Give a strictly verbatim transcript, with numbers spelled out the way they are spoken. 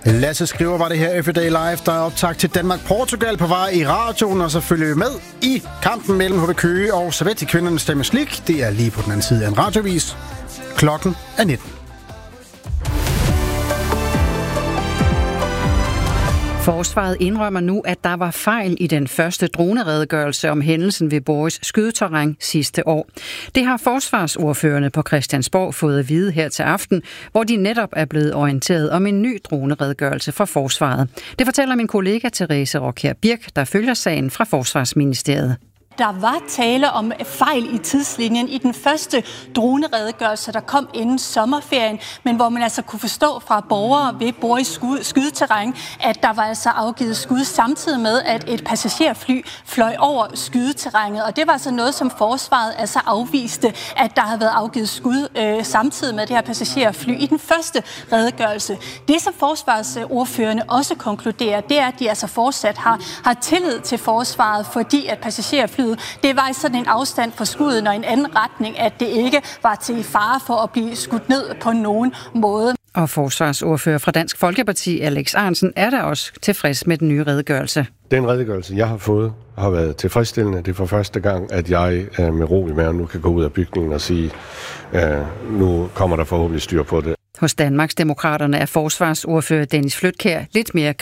Lasse skriver, var det her Everyday Live, der er optakt til Danmark-Portugal på vej i radioen, og så følger vi med i kampen mellem H B Køge og Servette i kvindernes Champions League. Det er lige på den anden side af en radiovis. Klokken er nitten. Forsvaret indrømmer nu, at der var fejl i den første droneredegørelse om hændelsen ved Borges skydeterræn sidste år. Det har forsvarsordførerne på Christiansborg fået at vide her til aften, hvor de netop er blevet orienteret om en ny droneredegørelse fra Forsvaret. Det fortæller min kollega Therese Rockjær Birk, der følger sagen fra Forsvarsministeriet. Der var tale om fejl i tidslinjen i den første droneredegørelse, der kom inden sommerferien, men hvor man altså kunne forstå fra borgere ved Borges skydeterræn, at der var altså afgivet skud samtidig med, at et passagerfly fløj over skydeterrænet. Og det var altså noget, som forsvaret altså afviste, at der havde været afgivet skud øh, samtidig med det her passagerfly i den første redegørelse. Det, som forsvarsordførerne også konkluderer, det er, at de altså fortsat har, har tillid til forsvaret, fordi at passagerfly det var i sådan en afstand fra skuddet og en anden retning, at det ikke var til fare for at blive skudt ned på nogen måde. Og forsvarsordfører fra Dansk Folkeparti, Alex Ahrendtsen, er der også tilfreds med den nye redegørelse. Den redegørelse, jeg har fået, har været tilfredsstillende. Det er for første gang, at jeg med ro i maven nu kan gå ud af bygningen og sige, at nu kommer der forhåbentlig styr på det. Hos Danmarksdemokraterne er forsvarsordfører Dennis Flydtkjær lidt mere